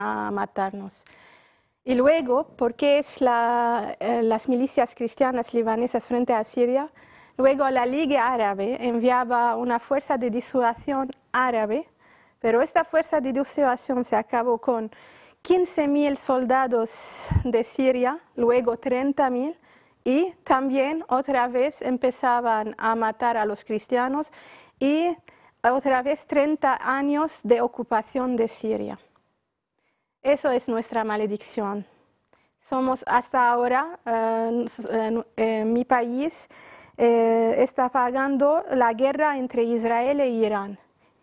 a matarnos. Y luego, porque es las milicias cristianas libanesas frente a Siria, luego la Liga Árabe enviaba una fuerza de disuasión árabe, pero esta fuerza de disuasión se acabó con 15.000 soldados de Siria, luego 30.000, y también otra vez empezaban a matar a los cristianos y otra vez 30 años de ocupación de Siria. Eso es nuestra maledicción. Somos hasta ahora, mi país está pagando la guerra entre Israel e Irán.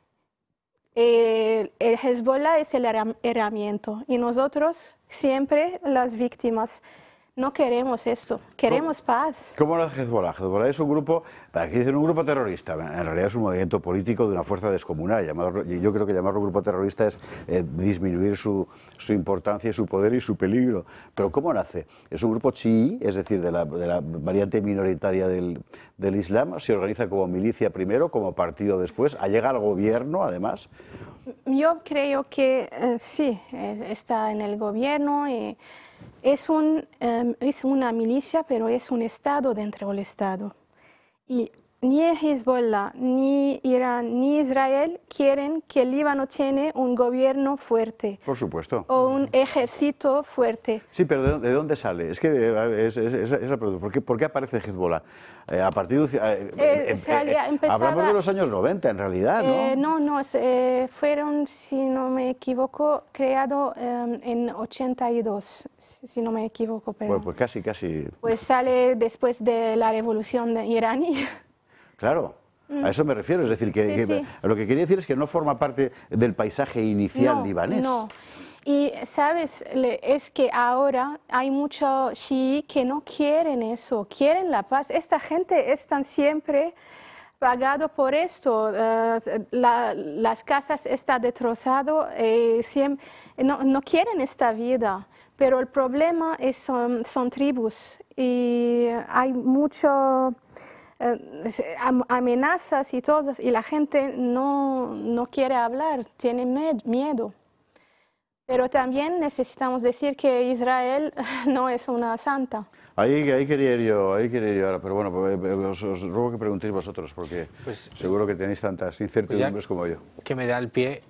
El Hezbollah es el herramienta y nosotros siempre las víctimas. No queremos esto, queremos paz. ¿Cómo lo hace Hezbollah? Hezbollah es un grupo, aquí dicen un grupo terrorista, en realidad es un movimiento político de una fuerza descomunal. Yo creo que llamarlo grupo terrorista es disminuir su importancia, su poder y su peligro. Pero ¿cómo nace? Es un grupo chií, es decir, de la variante minoritaria del Islam, se organiza como milicia primero, como partido después, llega al gobierno además. Yo creo que sí, está en el gobierno y es una milicia, pero es un Estado dentro del Estado. Y ni Hezbollah, ni Irán, ni Israel quieren que el Líbano tenga un gobierno fuerte. Por supuesto. O un ejército fuerte. Sí, pero ¿de dónde sale? Es que esa pregunta. ¿Por qué aparece Hezbollah? A partir de... hablamos de los años 90, en realidad, ¿no? No, fueron, si no me equivoco, creados en 82, si no me equivoco. Pero pues casi. Pues sale después de la revolución iraní. Claro, a eso me refiero, es decir, que lo que quería decir es que no forma parte del paisaje inicial libanés. No, y sabes, es que ahora hay muchos chiíes que no quieren eso, quieren la paz. Esta gente están siempre pagado por esto, las casas están destrozadas, no quieren esta vida. Pero el problema son tribus y hay mucho... amenazas y todo, y la gente no quiere hablar, tiene miedo. Pero también necesitamos decir que Israel no es una santa. Ahí quería ir yo ahora, pero bueno, os ruego que preguntéis vosotros, porque seguro que tenéis tantas incertidumbres como yo. Que me da el pie,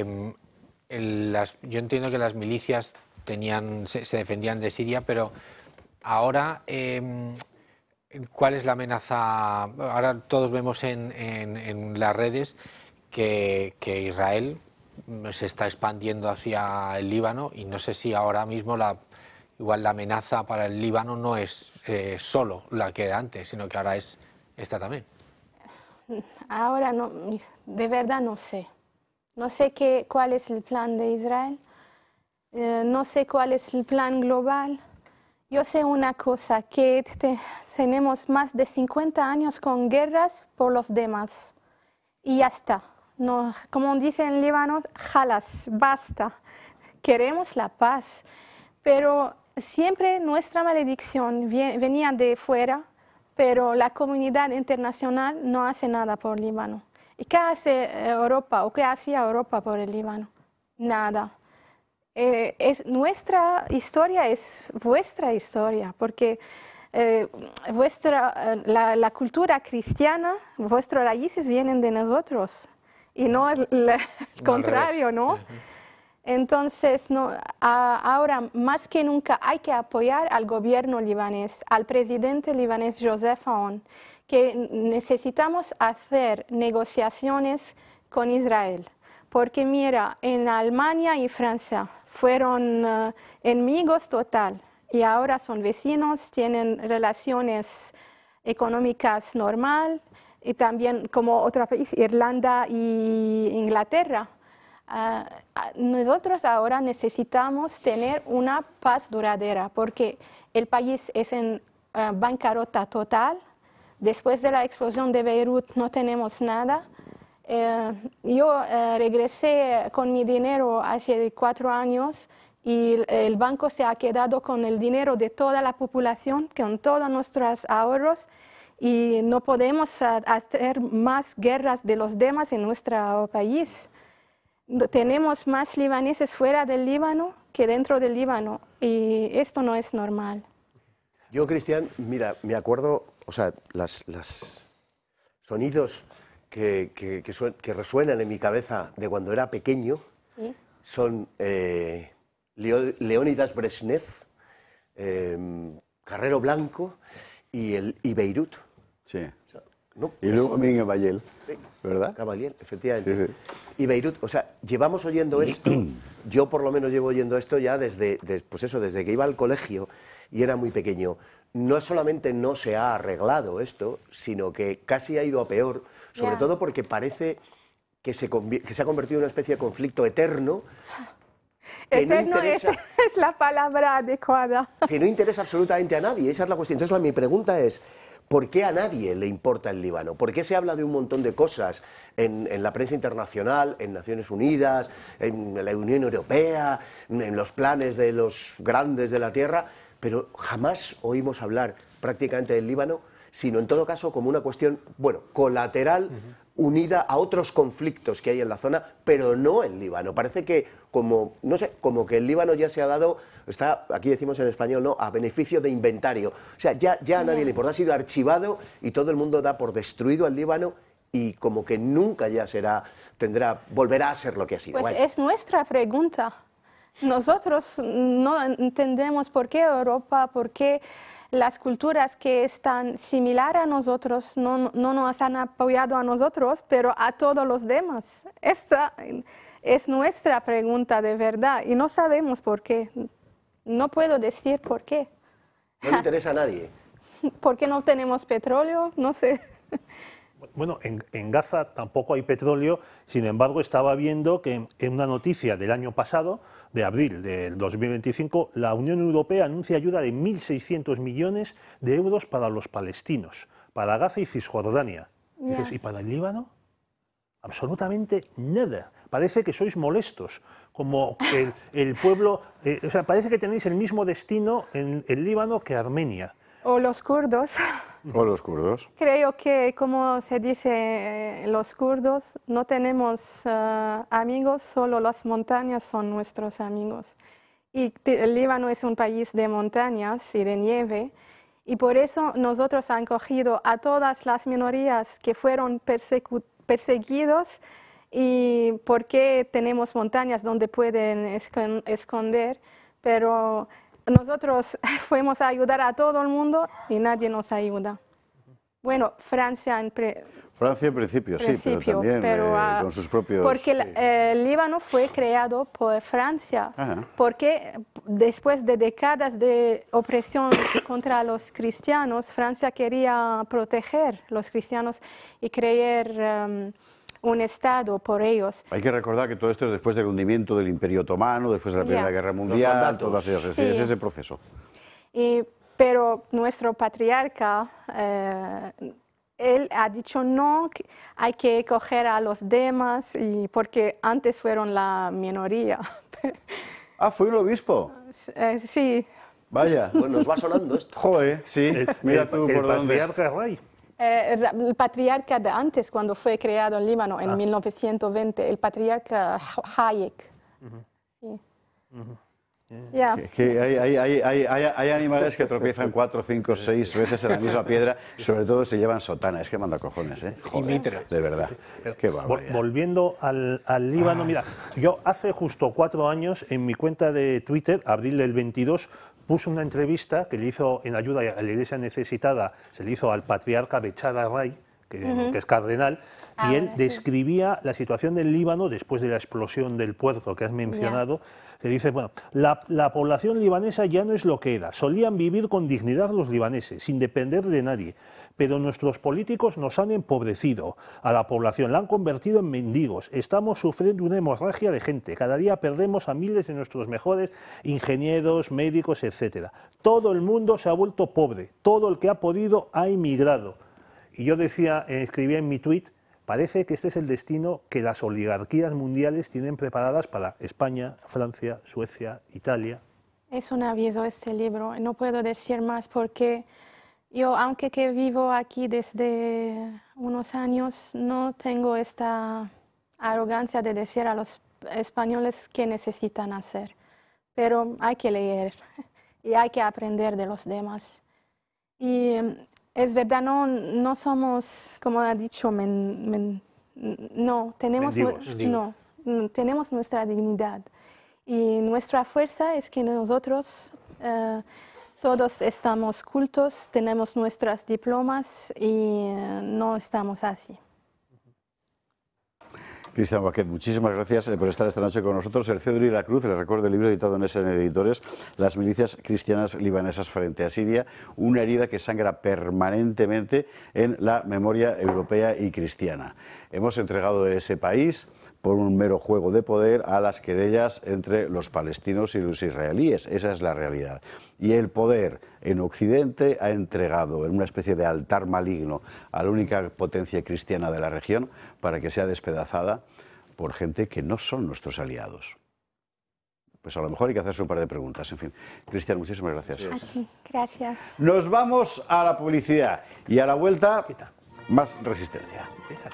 yo entiendo que las milicias se defendían de Siria, pero ahora... ¿cuál es la amenaza? Ahora todos vemos en las redes que Israel se está expandiendo hacia el Líbano y no sé si ahora mismo igual la amenaza para el Líbano no es solo la que era antes, sino que ahora es esta también. Ahora no, de verdad no sé. No sé cuál es el plan de Israel, no sé cuál es el plan global. Yo sé una cosa, que tenemos más de 50 años con guerras por los demás y ya está. No, como dicen en Líbano, jalas, basta. Queremos la paz, pero siempre nuestra maledicción venía de fuera, pero la comunidad internacional no hace nada por el Líbano. ¿Y qué hace Europa o qué hacía Europa por el Líbano? Nada. Nuestra historia es vuestra historia, porque la cultura cristiana, vuestras raíces vienen de nosotros y no el contrario, ¿no? Entonces, ahora más que nunca hay que apoyar al gobierno libanés, al presidente libanés Joseph Aoun, que necesitamos hacer negociaciones con Israel. Porque mira, en Alemania y Francia fueron enemigos total y ahora son vecinos, tienen relaciones económicas normal y también como otro país, Irlanda y Inglaterra. Nosotros ahora necesitamos tener una paz duradera porque el país es en bancarrota total. Después de la explosión de Beirut no tenemos nada. Yo regresé con mi dinero hace 4 años y el banco se ha quedado con el dinero de toda la población, con todos nuestros ahorros, y no podemos hacer más guerras de los demás en nuestro país. tenemos más libaneses fuera del Líbano que dentro del Líbano, y esto no es normal. Yo, Cristian, mira, me acuerdo, o sea, los sonidos que resuenan en mi cabeza de cuando era pequeño, ¿Sí? son Leónidas Brezhnev, Carrero Blanco y Beirut. Sí. O sea, no, Y luego Miguel Bayel, ¿verdad? Caballero, efectivamente. Sí, sí. Y Beirut, o sea, llevamos oyendo esto, yo por lo menos llevo oyendo esto ya pues eso, desde que iba al colegio y era muy pequeño. No solamente no se ha arreglado esto, sino que casi ha ido a peor, sobre Ya. todo porque parece que se ha convertido en una especie de conflicto eterno. Que no Eterno interesa, es la palabra adecuada. que no interesa absolutamente a nadie, esa es la cuestión. Entonces mi pregunta es, ¿por qué a nadie le importa el Líbano? ¿Por qué se habla de un montón de cosas en la prensa internacional, en Naciones Unidas, en la Unión Europea, en los planes de los grandes de la tierra, pero jamás oímos hablar prácticamente del Líbano, sino en todo caso como una cuestión, bueno, colateral, unida a otros conflictos que hay en la zona, pero no el Líbano? Parece que como, no sé, como que el Líbano ya se ha dado, está, aquí decimos en español, ¿no?, a beneficio de inventario. O sea, ya a nadie le importa, ha sido archivado y todo el mundo da por destruido al Líbano y como que nunca ya volverá a ser lo que ha sido. Pues Vaya. es nuestra pregunta. Nosotros no entendemos por qué Europa, por qué las culturas que están similares a nosotros no nos han apoyado a nosotros, pero a todos los demás. Esta es nuestra pregunta de verdad y no sabemos por qué. No puedo decir por qué. No le interesa a nadie. ¿Por qué no tenemos petróleo? No sé. Bueno, en Gaza tampoco hay petróleo, sin embargo estaba viendo que en una noticia del año pasado, de abril del 2025, la Unión Europea anuncia ayuda de 1.600 millones de euros para los palestinos, para Gaza y Cisjordania. Dices, ¿y para el Líbano? Absolutamente nada. Parece que sois molestos, como el pueblo, o sea, parece que tenéis el mismo destino en el Líbano que Armenia. O los kurdos. O los kurdos. Creo que, como se dice, los kurdos no tenemos amigos, solo las montañas son nuestros amigos. Y el Líbano es un país de montañas y de nieve, y por eso nosotros han cogido a todas las minorías que fueron perseguidos, y porque tenemos montañas donde pueden esconder, pero nosotros fuimos a ayudar a todo el mundo y nadie nos ayuda. Bueno, Francia en principio, sí, pero también con sus propios... Porque el Líbano fue creado por Francia, porque después de décadas de opresión contra los cristianos, Francia quería proteger a los cristianos y crear un Estado por ellos. Hay que recordar que todo esto es después del hundimiento del Imperio Otomano, después de la Primera Guerra Mundial, todas esas, es ese proceso. Pero nuestro patriarca, él ha dicho no, hay que coger a los demás, porque antes fueron la minoría. Ah, ¿fue un obispo? Sí. Vaya. Pues nos va sonando esto. Joder, sí, mira tú por dónde. El patriarca Ray. El patriarca de antes, cuando fue creado el Líbano, en 1920, el patriarca Hayek. Sí. Yeah. Que hay animales que tropiezan 4, 5, 6 veces en la misma piedra, sobre todo se llevan sotana, es que manda cojones, ¿eh? Joder, de verdad. Qué barbaridad. Volviendo al Líbano, mira, yo hace justo 4 años en mi cuenta de Twitter, abril del 22, puse una entrevista que le hizo en ayuda a la Iglesia necesitada, se le hizo al patriarca Bechara Ray, que es cardenal, y él describía la situación del Líbano después de la explosión del puerto que has mencionado. Que dice, bueno, la población libanesa ya no es lo que era, solían vivir con dignidad los libaneses, sin depender de nadie, pero nuestros políticos nos han empobrecido a la población, la han convertido en mendigos, estamos sufriendo una hemorragia de gente, cada día perdemos a miles de nuestros mejores ingenieros, médicos, etcétera. Todo el mundo se ha vuelto pobre, todo el que ha podido ha emigrado. Y yo decía, escribía en mi tuit, parece que este es el destino que las oligarquías mundiales tienen preparadas para España, Francia, Suecia, Italia. Es un aviso este libro, no puedo decir más porque yo, aunque que vivo aquí desde unos años, no tengo esta arrogancia de decir a los españoles qué necesitan hacer, pero hay que leer y hay que aprender de los demás. Y es verdad, no somos, como ha dicho, no, tenemos nuestra dignidad. Y nuestra fuerza es que nosotros todos estamos cultos, tenemos nuestros diplomas y no estamos así. Cristian Baquet, muchísimas gracias por estar esta noche con nosotros. El Cedro y la Cruz, les recuerdo el libro editado en SN Editores, Las milicias cristianas libanesas frente a Siria, una herida que sangra permanentemente en la memoria europea y cristiana. Hemos entregado ese país por un mero juego de poder a las querellas entre los palestinos y los israelíes. Esa es la realidad. Y el poder en Occidente ha entregado en una especie de altar maligno a la única potencia cristiana de la región para que sea despedazada por gente que no son nuestros aliados. Pues a lo mejor hay que hacerse un par de preguntas. En fin, Cristian, muchísimas gracias. Aquí, gracias. Nos vamos a la publicidad y a la vuelta más resistencia.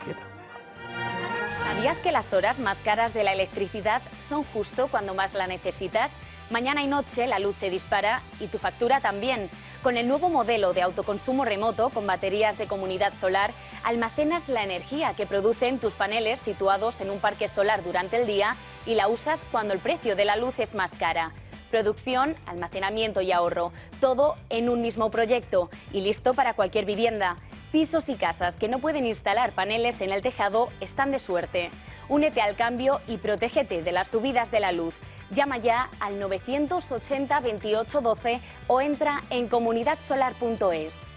¿Sabías que las horas más caras de la electricidad son justo cuando más la necesitas? Mañana y noche la luz se dispara y tu factura también. Con el nuevo modelo de autoconsumo remoto con baterías de comunidad solar, almacenas la energía que producen tus paneles situados en un parque solar durante el día y la usas cuando el precio de la luz es más cara. Producción, almacenamiento y ahorro, todo en un mismo proyecto y listo para cualquier vivienda. Pisos y casas que no pueden instalar paneles en el tejado están de suerte. Únete al cambio y protégete de las subidas de la luz. Llama ya al 980 28 12 o entra en comunidadsolar.es.